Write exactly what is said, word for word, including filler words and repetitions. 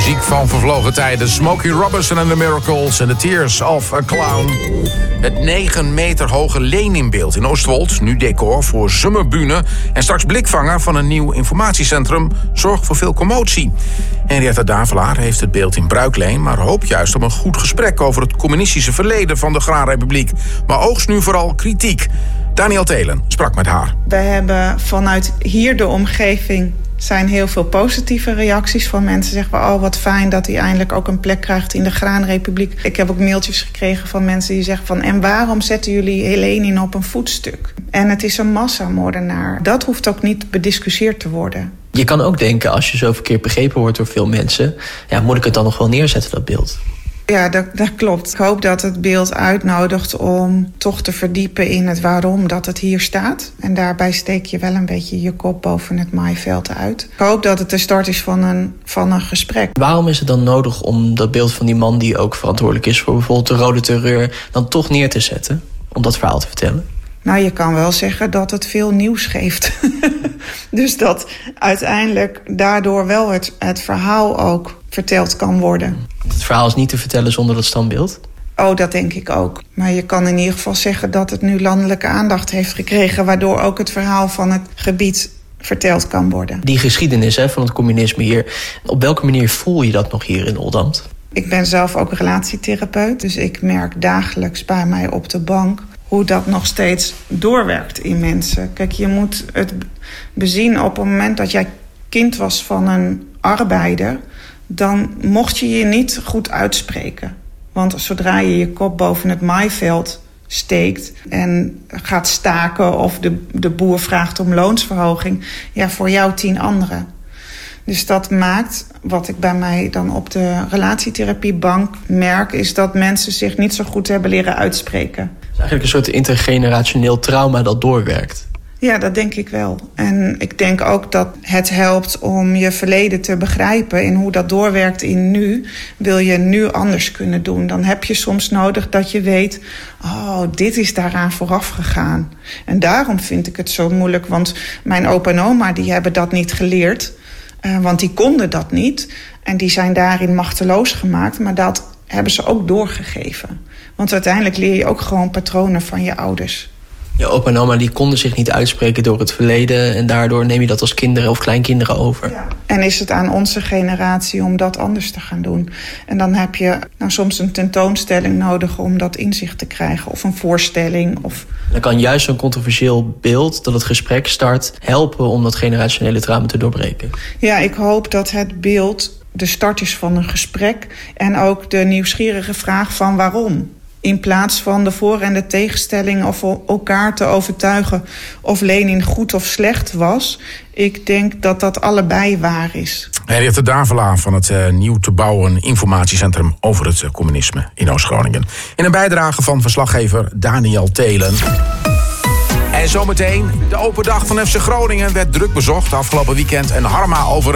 Muziek van vervlogen tijden. Smokey Robinson and the Miracles en The Tears of a Clown. Het negen meter hoge Leninbeeld in Oostwold, nu decor voor Zomerbühne en straks blikvanger van een nieuw informatiecentrum, zorgt voor veel commotie. Henriette Davelaar heeft het beeld in bruikleen, maar hoopt juist op een goed gesprek over het communistische verleden van de Graanrepubliek. Maar oogst nu vooral kritiek. Daniel Telen sprak met haar. We hebben vanuit hier de omgeving zijn heel veel positieve reacties van mensen. Zeggen we, oh wat fijn dat hij eindelijk ook een plek krijgt in de Graanrepubliek. Ik heb ook mailtjes gekregen van mensen die zeggen van, en waarom zetten jullie Lenin op een voetstuk? En het is een massamoordenaar. Dat hoeft ook niet bediscussieerd te worden. Je kan ook denken, als je zo verkeerd begrepen wordt door veel mensen, ja, moet ik het dan nog wel neerzetten, dat beeld? Ja, dat, dat klopt. Ik hoop dat het beeld uitnodigt om toch te verdiepen in het waarom dat het hier staat. En daarbij steek je wel een beetje je kop boven het maaiveld uit. Ik hoop dat het de start is van een, van een gesprek. Waarom is het dan nodig om dat beeld van die man die ook verantwoordelijk is voor bijvoorbeeld de Rode Terreur dan toch neer te zetten? Om dat verhaal te vertellen? Nou, je kan wel zeggen dat het veel nieuws geeft. Dus dat uiteindelijk daardoor wel het, het verhaal ook verteld kan worden. Het verhaal is niet te vertellen zonder dat standbeeld? Oh, dat denk ik ook. Maar je kan in ieder geval zeggen dat het nu landelijke aandacht heeft gekregen, waardoor ook het verhaal van het gebied verteld kan worden. Die geschiedenis hè, van het communisme hier, op welke manier voel je dat nog hier in Oldambt? Ik ben zelf ook relatietherapeut, dus ik merk dagelijks bij mij op de bank hoe dat nog steeds doorwerkt in mensen. Kijk, je moet het bezien op het moment dat jij kind was van een arbeider, dan mocht je je niet goed uitspreken. Want zodra je je kop boven het maaiveld steekt en gaat staken of de, de boer vraagt om loonsverhoging, ja, voor jou tien anderen. Dus dat maakt, wat ik bij mij dan op de relatietherapiebank merk, is dat mensen zich niet zo goed hebben leren uitspreken. Het is eigenlijk een soort intergenerationeel trauma dat doorwerkt. Ja, dat denk ik wel. En ik denk ook dat het helpt om je verleden te begrijpen en hoe dat doorwerkt in nu. Wil je nu anders kunnen doen, dan heb je soms nodig dat je weet, oh, dit is daaraan vooraf gegaan. En daarom vind ik het zo moeilijk, want mijn opa en oma die hebben dat niet geleerd. Uh, want die konden dat niet. En die zijn daarin machteloos gemaakt. Maar dat hebben ze ook doorgegeven. Want uiteindelijk leer je ook gewoon patronen van je ouders. Je opa en oma die konden zich niet uitspreken door het verleden. En daardoor neem je dat als kinderen of kleinkinderen over. Ja. En is het aan onze generatie om dat anders te gaan doen. En dan heb je nou soms een tentoonstelling nodig om dat inzicht te krijgen. Of een voorstelling. Of dan kan juist zo'n controversieel beeld dat het gesprek start helpen om dat generationele trauma te doorbreken. Ja, ik hoop dat het beeld de start is van een gesprek. En ook de nieuwsgierige vraag van waarom. In plaats van de voor- en de tegenstelling of elkaar te overtuigen of Lenin goed of slecht was. Ik denk dat dat allebei waar is. Henriette Davelaar van het uh, nieuw te bouwen informatiecentrum over het uh, communisme in Oost-Groningen. In een bijdrage van verslaggever Daniel Telen. En zometeen, de open dag van F C Groningen werd druk bezocht afgelopen weekend en Harma over